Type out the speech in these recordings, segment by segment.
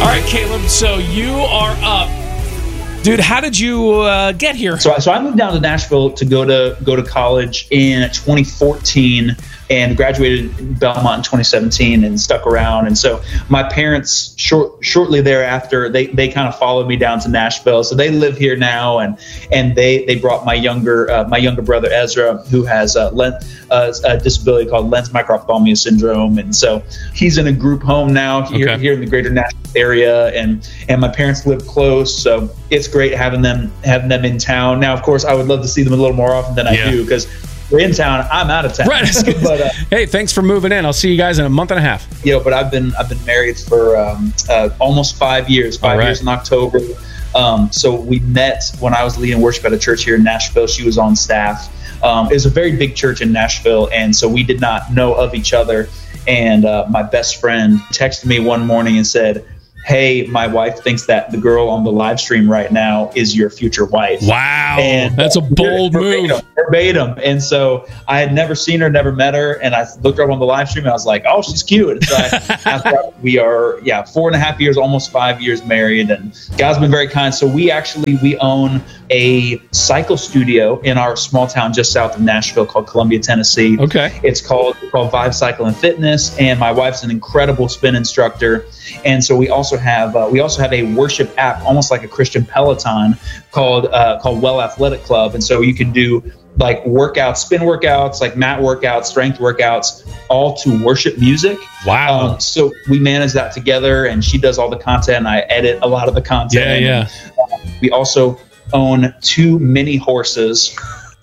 right, Caleb, so you are up. Dude, how did you get here? So I moved down to Nashville to go to college in 2014 and graduated in Belmont in 2017 and stuck around. And so my parents shortly thereafter, they kind of followed me down to Nashville. So they live here now, and they brought my younger brother Ezra, who has a disability called Lenz microphthalmia syndrome, and so he's in a group home now here in the greater Nashville area, and my parents live close, so it's great having them in town. Now, of course, I would love to see them a little more often than I do, because we're in town, I'm out of town. Right. But, hey, thanks for moving in. I'll see you guys in a month and a half. But I've been married for almost 5 years. 5 years in October. So we met when I was leading worship at a church here in Nashville. She was on staff. It was a very big church in Nashville, and so we did not know of each other. And my best friend texted me one morning and said, "Hey, my wife thinks that the girl on the live stream right now is your future wife." Wow. And that's a bold move. Verbatim. And so I had never seen her, never met her. And I looked her up on the live stream and I was like, oh, she's cute. And so we are 4.5 years, almost 5 years married. And God's been very kind. So we own a cycle studio in our small town just south of Nashville called Columbia, Tennessee. Okay. It's called Vibe Cycle and Fitness. And my wife's an incredible spin instructor. And so we also have a worship app, almost like a Christian Peloton, called Well Athletic Club. And so you can do like workouts, spin workouts, like mat workouts, strength workouts, all to worship music. Wow. So we manage that together, and she does all the content, and I edit a lot of the content. Yeah. We also own 2 mini horses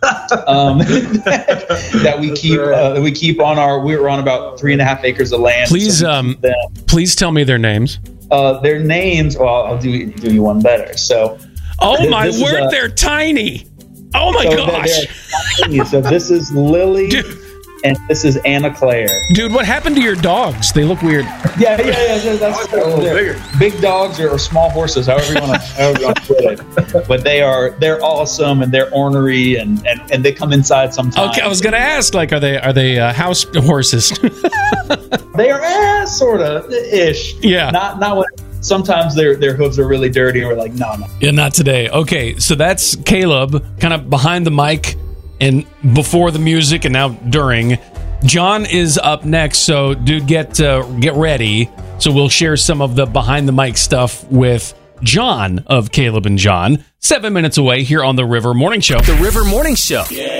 that we keep on we're on about 3.5 acres of land. Please tell me their names. Their names, well, I'll do you one better. So, oh my word, they're tiny. Oh my gosh. Tiny. So this is Lily. Dude. And this is Anna Claire. Dude, what happened to your dogs? They look weird. Yeah. That's a little bigger. Big dogs or small horses, however you want to put it. But they're awesome, and they're ornery, and they come inside sometimes. Okay, I was gonna ask, like, are they house horses? They are sort of ish. Yeah. Not when. Sometimes their hooves are really dirty, and we're like, no. Yeah, not today. Okay, so that's Caleb, kind of behind the mic and before the music, and now during. John is up next, so dude, get ready. So we'll share some of the behind the mic stuff with John of Caleb and John. 7 minutes away here on the River Morning Show. The River Morning Show. Yeah.